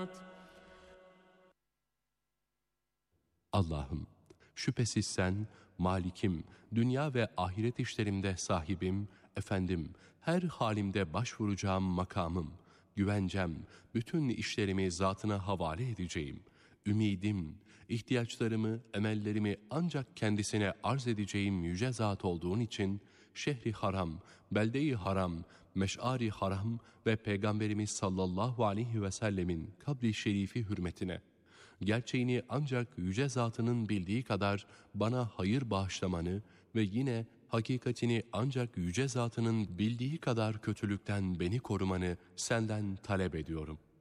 Allah'ım, şüphesiz sen, Malikim, dünya ve ahiret işlerimde sahibim, efendim, her halimde başvuracağım makamım, güvencem, bütün işlerimi zatına havale edeceğim, ümidim, ihtiyaçlarımı, emellerimi ancak kendisine arz edeceğim yüce zat olduğun için, şehri haram, belde-i haram, meş'ari haram ve Peygamberimiz sallallahu aleyhi ve sellemin kabri şerifi hürmetine, gerçeğini ancak yüce zatının bildiği kadar bana hayır bağışlamanı ve yine hakikatini ancak yüce zatının bildiği kadar kötülükten beni korumanı senden talep ediyorum.''